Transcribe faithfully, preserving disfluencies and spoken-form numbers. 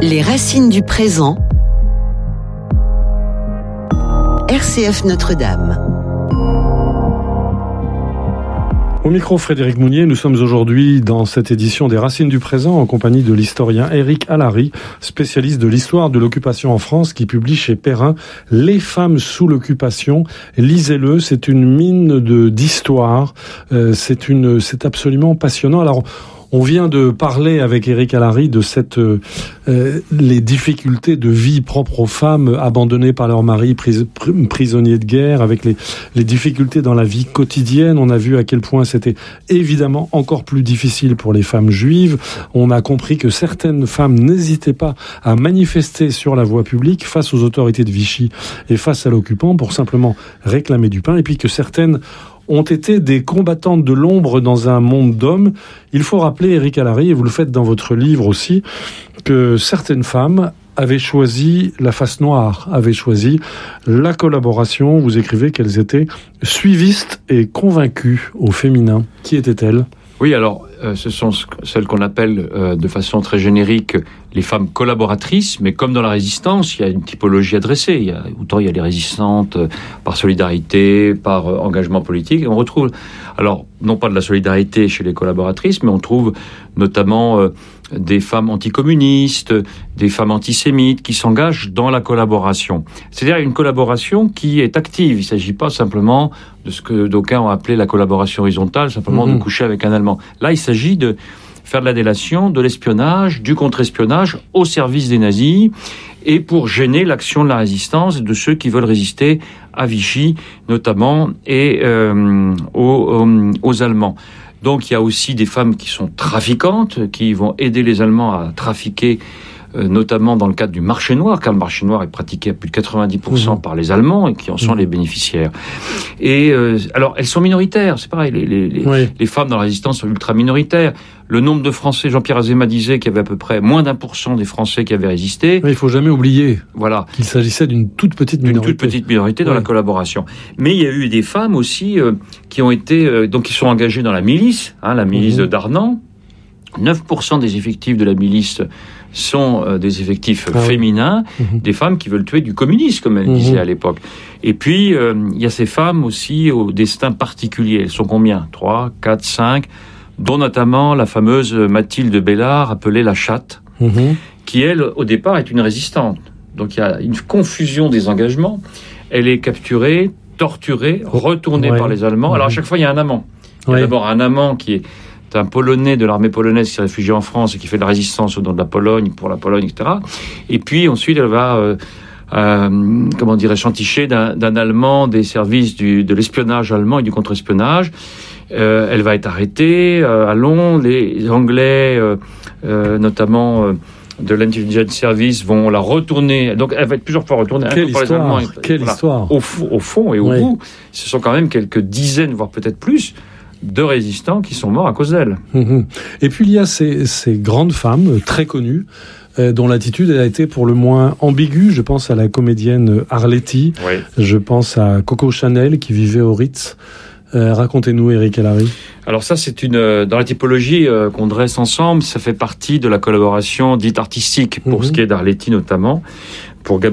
Les racines du présent. R C F Notre-Dame. Au micro, Frédéric Mounier, nous sommes aujourd'hui dans cette édition des Racines du présent en compagnie de l'historien Éric Alary, spécialiste de l'histoire de l'occupation en France, qui publie chez Perrin Les femmes sous l'occupation. Lisez-le, c'est une mine de d'histoire, euh, c'est une, c'est absolument passionnant. Alors, on vient de parler avec Éric Alary de cette euh, les difficultés de vie propres aux femmes abandonnées par leur mari, pris, pr- prisonniers de guerre, avec les, les difficultés dans la vie quotidienne. On a vu à quel point c'était évidemment encore plus difficile pour les femmes juives. On a compris que certaines femmes n'hésitaient pas à manifester sur la voie publique face aux autorités de Vichy et face à l'occupant pour simplement réclamer du pain, et puis que certaines ont été des combattantes de l'ombre dans un monde d'hommes. Il faut rappeler, Éric Alary, et vous le faites dans votre livre aussi, que certaines femmes avaient choisi la face noire, avaient choisi la collaboration. Vous écrivez qu'elles étaient suivistes et convaincues au féminin. Qui étaient-elles ? Oui, alors, euh, ce sont celles qu'on appelle euh, de façon très générique les femmes collaboratrices, mais comme dans la résistance, il y a une typologie adressée. Il y a, autant il y a les résistantes euh, par solidarité, par euh, engagement politique, et on retrouve, alors, non pas de la solidarité chez les collaboratrices, mais on trouve notamment euh, des femmes anticommunistes, des femmes antisémites qui s'engagent dans la collaboration. C'est-à-dire une collaboration qui est active. Il ne s'agit pas simplement de ce que d'aucuns ont appelé la collaboration horizontale, simplement mmh. de coucher avec un Allemand. Là, il s'agit de faire de la délation, de l'espionnage, du contre-espionnage au service des nazis et pour gêner l'action de la résistance et de ceux qui veulent résister à Vichy, notamment, et euh, aux, aux, aux Allemands. Donc, il y a aussi des femmes qui sont trafiquantes, qui vont aider les Allemands à trafiquer, euh, notamment dans le cadre du marché noir, car le marché noir est pratiqué à plus de quatre-vingt-dix pour cent mmh. par les Allemands et qui en sont mmh. les bénéficiaires. Et euh, alors, elles sont minoritaires, c'est pareil, les, les, les, oui. les femmes dans la résistance sont ultra minoritaires. Le nombre de Français, Jean-Pierre Azéma disait qu'il y avait à peu près moins d'un pour cent des Français qui avaient résisté. Oui, il faut jamais oublier voilà. qu'il s'agissait d'une toute petite minorité. Une toute petite minorité dans oui. la collaboration. Mais il y a eu des femmes aussi euh, qui ont été, euh, donc qui sont engagées dans la milice, hein, la milice mmh. de Darnand. neuf pour cent des effectifs de la milice sont euh, des effectifs ah, féminins, oui. mmh. des femmes qui veulent tuer du communisme, comme elle mmh. disait à l'époque. Et puis, il euh, y a ces femmes aussi au destin particulier. Elles sont combien ? trois, quatre, cinq dont notamment la fameuse Mathilde Bellart, appelée la chatte, mmh. qui, elle, au départ, est une résistante. Donc, il y a une confusion des engagements. Elle est capturée, torturée, retournée ouais. par les Allemands. Mmh. Alors, à chaque fois, il y a un amant. Il y a ouais. d'abord un amant qui est un Polonais de l'armée polonaise qui s'est réfugié en France et qui fait de la résistance au nom de la Pologne, pour la Pologne, et cetera. Et puis, ensuite, elle va... Euh, Euh, comment dirais-je, entichée d'un, d'un Allemand des services du, de l'espionnage allemand et du contre-espionnage. Euh, elle va être arrêtée euh, à Londres. Les Anglais, euh, euh, notamment euh, de l'Intelligence Service, vont la retourner. Donc, elle va être plusieurs fois retournée. Quelle histoire, les Allemands, quelle voilà. histoire. Au, au fond et au oui. bout, ce sont quand même quelques dizaines, voire peut-être plus, de résistants qui sont morts à cause d'elle. Mmh. Et puis, il y a ces, ces grandes femmes très connues, Euh, dont l'attitude a été pour le moins ambiguë. Je pense à la comédienne Arletty, oui. je pense à Coco Chanel qui vivait au Ritz. Euh, racontez-nous, Éric Alary. Alors ça, c'est une dans la typologie euh, qu'on dresse ensemble, ça fait partie de la collaboration dite artistique, pour mmh. ce qui est d'Arletty notamment, pour